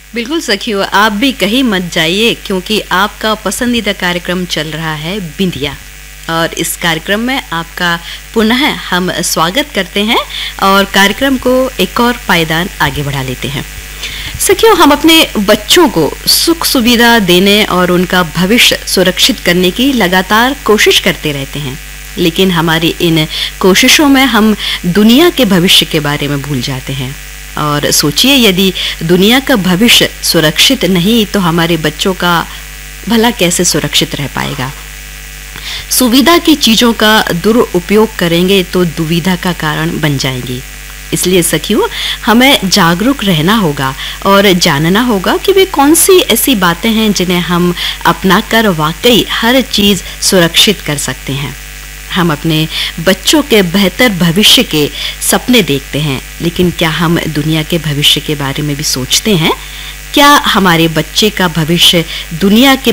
बिल्कुल सखियों, आप भी कहीं मत जाइए क्योंकि आपका पसंदीदा कार्यक्रम चल रहा है बिंदिया। और इस कार्यक्रम में आपका पुनः हम स्वागत करते हैं और कार्यक्रम को एक और पायदान आगे बढ़ा लेते हैं। सखियों, हम अपने बच्चों को सुख सुविधा देने और उनका भविष्य सुरक्षित करने की लगातार कोशिश करते रहते हैं, लेकिन हमारी इन कोशिशों में हम दुनिया के भविष्य के बारे में भूल जाते हैं। और सोचिए, यदि दुनिया का भविष्य सुरक्षित नहीं तो हमारे बच्चों का भला कैसे सुरक्षित रह पाएगा। सुविधा की चीज़ों का दुरुपयोग करेंगे तो दुविधा का कारण बन जाएंगे। इसलिए सखियों, हमें जागरूक रहना होगा और जानना होगा कि वे कौन सी ऐसी बातें हैं जिन्हें हम अपनाकर वाकई हर चीज़ सुरक्षित कर सकते हैं। हम अपने बच्चों के बेहतर भविष्य के सपने देखते हैं, लेकिन क्या हम दुनिया के भविष्य के बारे में भी सोचते हैं? क्या हमारे बच्चे का भविष्य दुनिया के